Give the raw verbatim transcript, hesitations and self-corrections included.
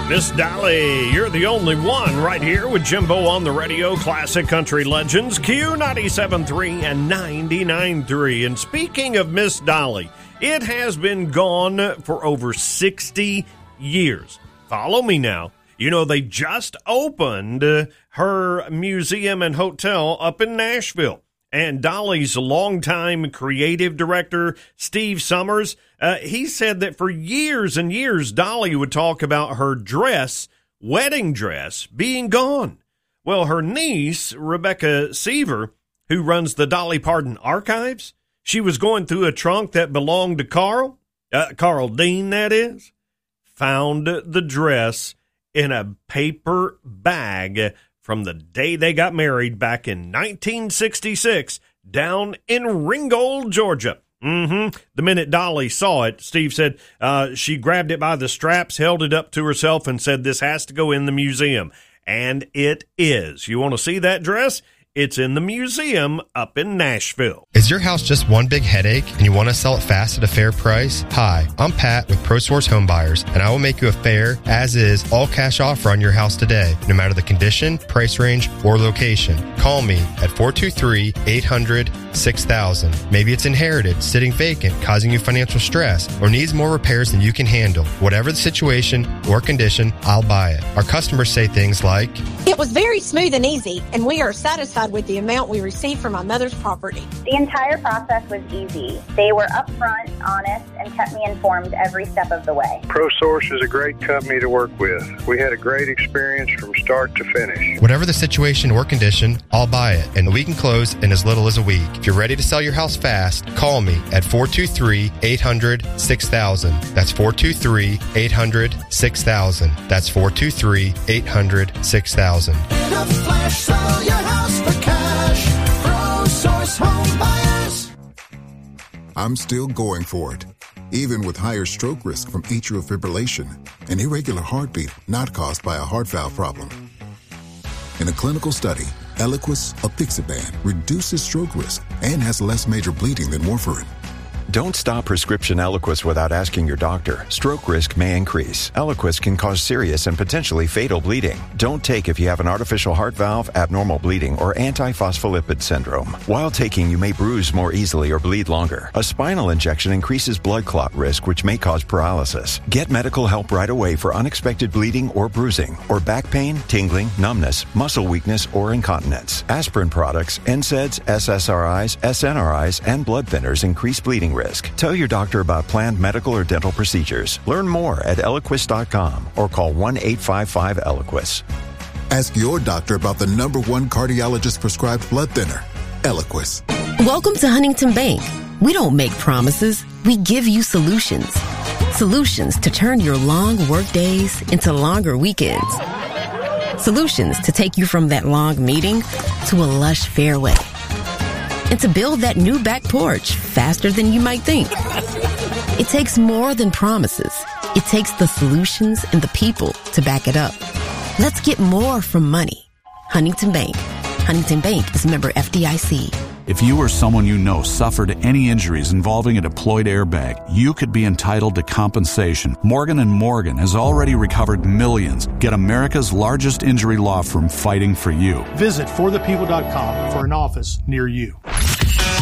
Miss Dolly, you're the only one right here with Jimbo on the radio. Classic Country Legends, Q ninety-seven point three and ninety-nine point three. And speaking of Miss Dolly, it has been gone for over sixty years. Follow me now. You know, they just opened her museum and hotel up in Nashville. And Dolly's longtime creative director, Steve Summers, uh, he said that for years and years, Dolly would talk about her dress, wedding dress, being gone. Well, her niece, Rebecca Seaver, who runs the Dolly Parton Archives, she was going through a trunk that belonged to Carl, uh, Carl Dean, that is, found the dress in a paper bag from the day they got married back in nineteen sixty-six down in Ringgold, Georgia. Mm-hmm. The minute Dolly saw it, Steve said uh, she grabbed it by the straps, held it up to herself, and said, "This has to go in the museum." And it is. You want to see that dress? It's in the museum up in Nashville. Is your house just one big headache and you want to sell it fast at a fair price? Hi, I'm Pat with ProSource Home Buyers, and I will make you a fair, as-is, all-cash offer on your house today, no matter the condition, price range, or location. Call me at four two three, eight hundred, six thousand. Maybe it's inherited, sitting vacant, causing you financial stress, or needs more repairs than you can handle. Whatever the situation or condition, I'll buy it. Our customers say things like, "It was very smooth and easy, and we are satisfied with the amount we received from my mother's property." The entire process was easy. They were upfront, honest, and kept me informed every step of the way. ProSource is a great company to work with. We had a great experience from start to finish. Whatever the situation or condition, I'll buy it, and we can close in as little as a week. If you're ready to sell your house fast, call me at four two three, eight hundred, six thousand. That's four two three, eight hundred, six thousand. That's four two three, eight hundred, six thousand. The flash, sell your house for cash. ProSource Home Buyers. I'm still going for it, even with higher stroke risk from atrial fibrillation, an irregular heartbeat not caused by a heart valve problem. In a clinical study, Eliquis, apixaban, reduces stroke risk and has less major bleeding than warfarin. Don't stop prescription Eliquis without asking your doctor. Stroke risk may increase. Eliquis can cause serious and potentially fatal bleeding. Don't take if you have an artificial heart valve, abnormal bleeding, or antiphospholipid syndrome. While taking, you may bruise more easily or bleed longer. A spinal injection increases blood clot risk, which may cause paralysis. Get medical help right away for unexpected bleeding or bruising, or back pain, tingling, numbness, muscle weakness, or incontinence. Aspirin products, N SAIDs, S S R Is, S N R Is, and blood thinners increase bleeding risk. Tell your doctor about planned medical or dental procedures. Learn more at Eliquis dot com or call one eight five five Eliquis. Ask your doctor about the number one cardiologist prescribed blood thinner, Eliquis. Welcome to Huntington Bank. We don't make promises. We give you solutions. Solutions to turn your long work days into longer weekends. Solutions to take you from that long meeting to a lush fairway. And to build that new back porch faster than you might think. It takes more than promises. It takes the solutions and the people to back it up. Let's get more from money. Huntington Bank. Huntington Bank is a member F D I C. If you or someone you know suffered any injuries involving a deployed airbag, you could be entitled to compensation. Morgan and Morgan has already recovered millions. Get America's largest injury law firm fighting for you. Visit for the people dot com for an office near you.